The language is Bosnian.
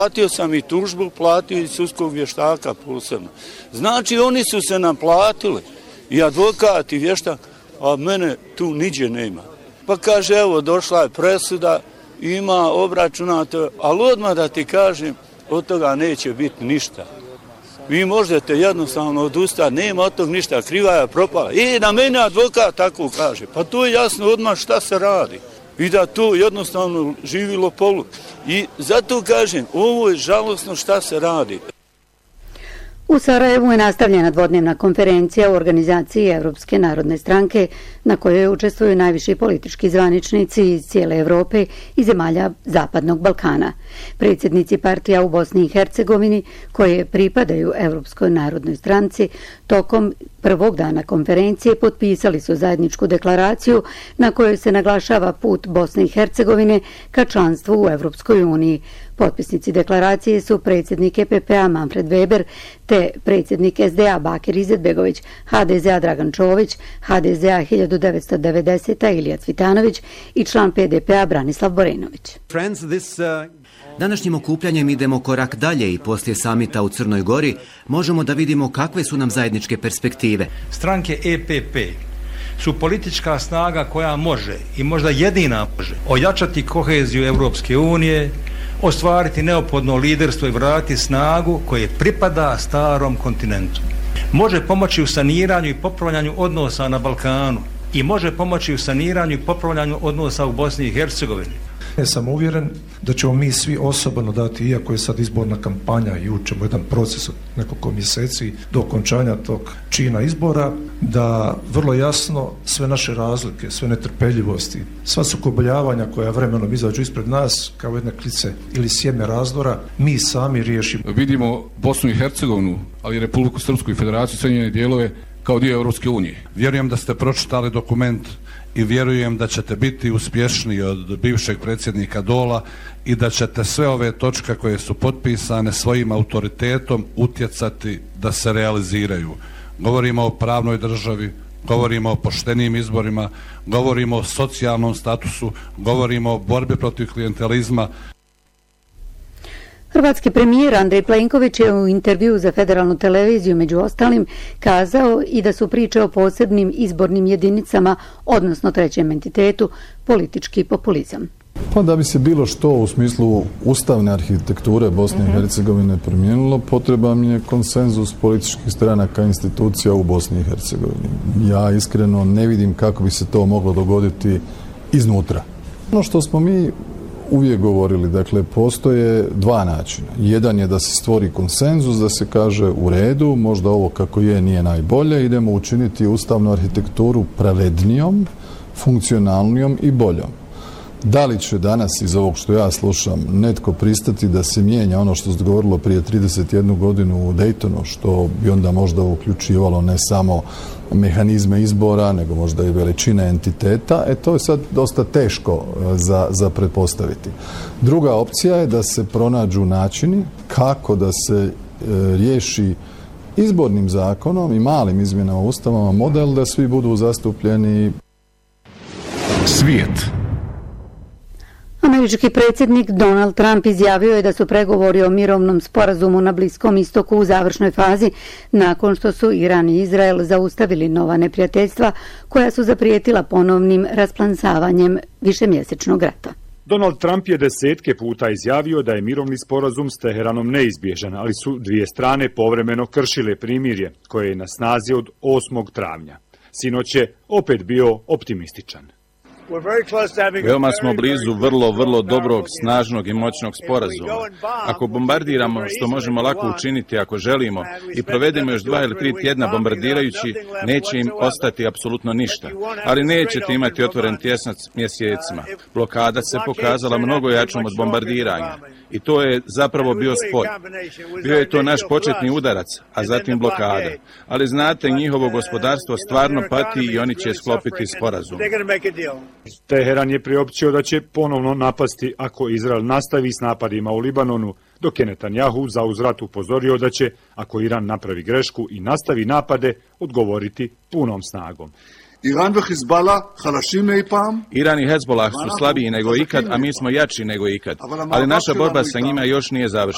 Platio sam i tužbu, platio i sudskog vještaka posebno. Znači oni su se naplatili, i advokat i vještak, a mene tu niđe nema. Pa kaže, evo, došla je presuda, ima obračunato, ali odmah da ti kažem, od toga neće biti ništa. Vi možete jednostavno odustati, nema od tog ništa, kriva je propala. I na mene advokat tako kaže, pa to je jasno odmah šta se radi. I da to jednostavno živi lopovluk. I zato kažem, ovo je žalosno šta se radi. U Sarajevu je nastavljena dvodnevna konferencija u organizaciji Evropske narodne stranke na kojoj učestvuju najviši politički zvaničnici iz cijele Evrope i zemalja Zapadnog Balkana. Predsjednici partija u Bosni i Hercegovini koje pripadaju Evropskoj narodnoj stranci tokom prvog dana konferencije potpisali su zajedničku deklaraciju na kojoj se naglašava put Bosne i Hercegovine ka članstvu u Evropskoj uniji. Potpisnici deklaracije su predsjednik EPP-a Manfred Weber te predsjednik SDA Bakir Izetbegović, HDZ-a Dragan Čović, HDZ-a 1990. Ilija Cvitanović i član PDP-a Branislav Borenović. Današnjim okupljanjem idemo korak dalje i poslije samita u Crnoj Gori možemo da vidimo kakve su nam zajedničke perspektive. Stranke EPP su politička snaga koja može i možda jedina može ojačati koheziju Europske unije, ostvariti neophodno liderstvo i vratiti snagu koje pripada starom kontinentu. Može pomoći u saniranju i popravljanju odnosa na Balkanu i može pomoći u saniranju i popravljanju odnosa u Bosni i Hercegovini. Ja sam uvjeren da ćemo mi svi osobno dati, iako je sad izborna kampanja i učemo jedan proces od nekoliko mjeseci do okončanja tog čina izbora, da vrlo jasno sve naše razlike, sve netrpeljivosti, sva sukobljavanja koja vremenom izađu ispred nas kao jedne klice ili sjeme razdora, mi sami riješimo. Vidimo Bosnu i Hercegovinu, ali i Republiku Srpsku i Federaciju sve njene dijelove kao dio Europske unije. Vjerujem da ste pročitali dokument i vjerujem da ćete biti uspješniji od bivšeg predsjednika Dola i da ćete sve ove točke koje su potpisane svojim autoritetom utjecati da se realiziraju. Govorimo o pravnoj državi, govorimo o poštenim izborima, govorimo o socijalnom statusu, govorimo o borbi protiv klijentelizma. Hrvatski premijer Andrej Plenković je u intervjuu za federalnu televiziju među ostalim kazao i da su priče o posebnim izbornim jedinicama, odnosno trećem entitetu, politički populizam. Pa da bi se bilo što u smislu ustavne arhitekture Bosne i Hercegovine promijenilo, potreban je konsenzus političkih stranaka i institucija u Bosni i Hercegovini. Ja iskreno ne vidim kako bi se to moglo dogoditi iznutra. Ono što smo mi uvijek govorili, dakle, postoje dva načina. Jedan je da se stvori konsenzus, da se kaže u redu, možda ovo kako je nije najbolje, idemo učiniti ustavnu arhitekturu pravednijom, funkcionalnijom i boljom. Da li će danas iz ovog što ja slušam netko pristati da se mijenja ono što se govorilo prije 31 godinu u Daytonu, što bi onda možda uključivalo ne samo mehanizme izbora, nego možda i veličine entiteta, to je sad dosta teško za pretpostaviti. Druga opcija je da se pronađu načini kako da se riješi izbornim zakonom i malim izmjenama ustavama model da svi budu zastupljeni. Svijet. Američki predsjednik Donald Trump izjavio je da su pregovori o mirovnom sporazumu na Bliskom istoku u završnoj fazi nakon što su Iran i Izrael zaustavili nova neprijateljstva koja su zaprijetila ponovnim rasplamsavanjem višemjesečnog rata. Donald Trump je desetke puta izjavio da je mirovni sporazum s Teheranom neizbježan, ali su dvije strane povremeno kršile primirje koje je na snazi od 8. travnja. Sinoć je opet bio optimističan. Veoma smo blizu vrlo dobrog, snažnog i moćnog sporazuma. Ako bombardiramo, što možemo lako učiniti ako želimo, i provedemo još 2 ili 3 tjedna bombardirajući, neće im ostati apsolutno ništa. Ali nećete imati otvoren tjesnac mjesecima. Blokada se pokazala mnogo jačom od bombardiranja. I to je zapravo bio spoj. Bio je to naš početni udarac, a zatim blokada. Ali znate, njihovo gospodarstvo stvarno pati i oni će sklopiti sporazum. Teheran je priopćio da će ponovno napasti ako Izrael nastavi s napadima u Libanonu, dok je Netanjahu za uzvrat upozorio da će, ako Iran napravi grešku i nastavi napade, odgovoriti punom snagom. Iran i Hezbollah su slabiji nego ikad, a mi smo jači nego ikad. Ali naša borba sa njima još nije završena.